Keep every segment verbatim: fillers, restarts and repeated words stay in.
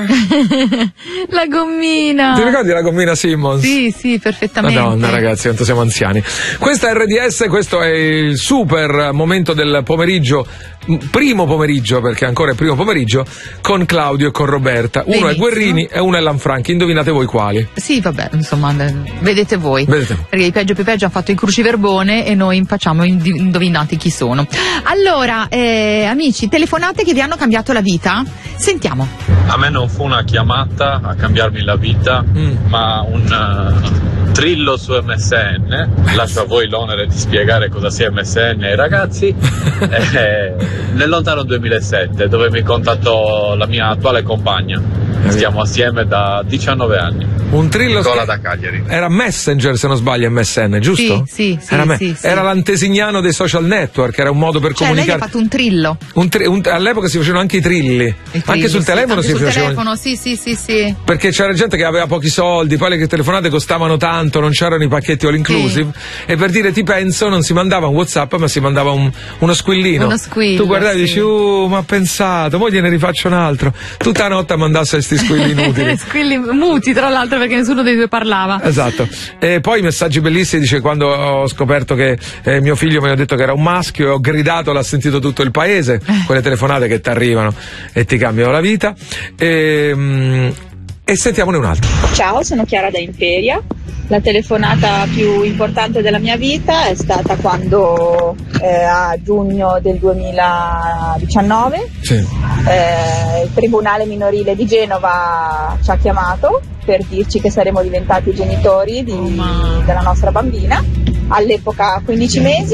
La gommina. Ti ricordi la gommina Simmons? Sì, sì, perfettamente. Madonna ragazzi, quanto siamo anziani. Questa è R D S, questo è il super momento del pomeriggio, primo pomeriggio, perché ancora è primo pomeriggio, con Claudio e con Roberta. Uno Benissimo. è Guerrini e uno è Lanfranchi. Indovinate voi quali? Sì, vabbè, insomma, vedete voi. Vedete. Perché i peggio più peggio hanno fatto il cruciverbone e noi facciamo indovinate chi sono. Allora, eh, amici, telefonate che vi hanno cambiato la vita? Sentiamo. A me non fu una chiamata a cambiarmi la vita, mm. ma un uh, trillo su M S N. Lascio a voi l'onere di spiegare cosa sia M S N ai ragazzi. eh, nel lontano duemilasette, dove mi contattò la mia attuale compagna. Stiamo assieme da diciannove anni. Un trillo Nicola da Cagliari. Era Messenger, se non sbaglio, M S N, giusto? Sì, sì, era, sì, me- sì, sì. era l'antesignano dei social network, era un modo per cioè, comunicare. Lei ha fatto un trillo. Un tri- un, all'epoca si facevano anche i trilli. trilli anche sul sì, telefono anche si sul facevano. telefono, sì, sì, sì, sì. Perché c'era gente che aveva pochi soldi, poi le telefonate costavano tanto, non c'erano i pacchetti all inclusive. Sì. E per dire ti penso non si mandava un WhatsApp, ma si mandava un, uno squillino. Uno squillo. Tu guardavi e sì. dici, uh, ma ha pensato, poi gliene rifaccio un altro. Tutta la notte a mandasse questi squilli inutili. Squilli muti, tra l'altro, perché nessuno dei due parlava. Esatto. E poi i messaggi bellissimi, dice, quando ho scoperto che eh, mio figlio mi ha detto che era un maschio e ho gridato, l'ha sentito tutto il paese, quelle telefonate che ti arrivano e ti cambiano la vita. E, mm, e sentiamone un altro. Ciao, sono Chiara da Imperia. La telefonata più importante della mia vita è stata quando eh, a giugno del duemiladiciannove sì. eh, il Tribunale minorile di Genova ci ha chiamato per dirci che saremmo diventati genitori di, oh, della nostra bambina, all'epoca quindici mesi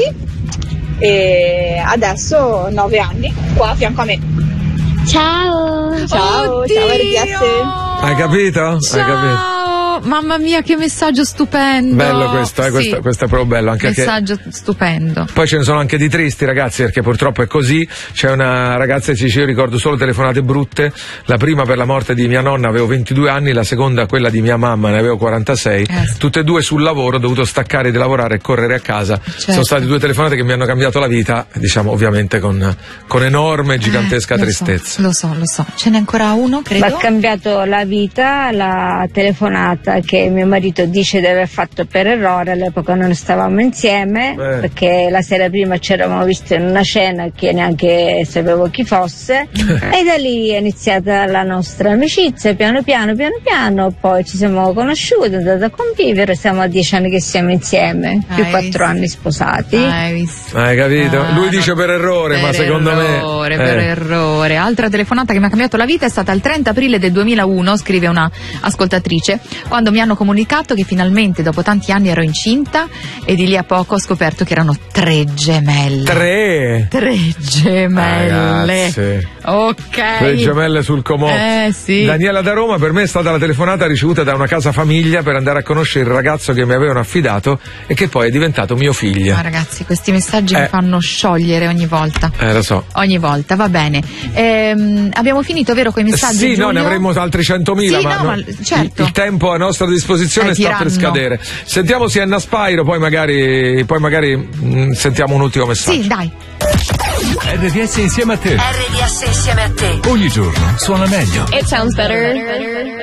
e adesso nove anni, qua a fianco a me. Ciao! Ciao, Oddio! ciao R D S! Hai capito? Ciao! Hai capito? Mamma mia, che messaggio stupendo! Bello questo, eh? Sì. questo, questo è proprio bello. Anche messaggio che... stupendo. Poi ce ne sono anche di tristi, ragazzi, perché purtroppo è così. C'è una ragazza che dice, io ricordo solo telefonate brutte. La prima per la morte di mia nonna avevo ventidue anni, la seconda quella di mia mamma ne avevo quarantasei. Eh, sì. Tutte e due sul lavoro, ho dovuto staccare di lavorare e correre a casa. Certo. Sono state due telefonate che mi hanno cambiato la vita, diciamo ovviamente con, con enorme, gigantesca eh, lo tristezza. So, lo so, lo so. Ce n'è ancora uno, credo? Mi ha cambiato la vita la telefonata che mio marito dice di aver fatto per errore. All'epoca non stavamo insieme, eh. perché la sera prima ci eravamo visti in una cena che neanche sapevo chi fosse e da lì è iniziata la nostra amicizia, piano piano piano piano, poi ci siamo conosciuti, andati a convivere, siamo a dieci anni che siamo insieme, Hai più visto? quattro anni sposati. Hai visto? Hai capito? Ah, Lui dice per errore, per ma secondo errore, me per eh. errore. Altra telefonata che mi ha cambiato la vita è stata il trenta aprile del duemilauno, scrive una ascoltatrice, quando mi hanno comunicato che finalmente dopo tanti anni ero incinta e di lì a poco ho scoperto che erano tre gemelle. Tre? Tre gemelle. Ragazzi. Ok. Tre gemelle sul comò. Eh sì. Daniela da Roma, per me è stata la telefonata ricevuta da una casa famiglia per andare a conoscere il ragazzo che mi avevano affidato e che poi è diventato mio figlio. Ah, ragazzi, questi messaggi eh. mi fanno sciogliere ogni volta. Eh, lo so. Ogni volta, va bene. Ehm, abbiamo finito, vero, con i messaggi? Sì, Giulio? no, ne avremmo altri centomila, sì, ma, no, no, ma certo. il, il tempo a nostra disposizione Eh, sta tiranno. per scadere. Sentiamo Sienna Spyro, poi magari, poi magari mh, sentiamo un ultimo messaggio. Sì, dai. R D S insieme a te. R D S insieme a te. Ogni giorno suona meglio. It sounds better.